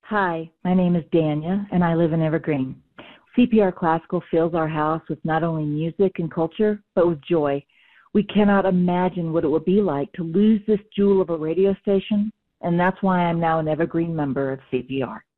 Hi, my name is Dania, and I live in Evergreen. CPR Classical fills our house with not only music and culture, but with joy. We cannot imagine what it would be like to lose this jewel of a radio station, and that's why I'm now an Evergreen member of CPR.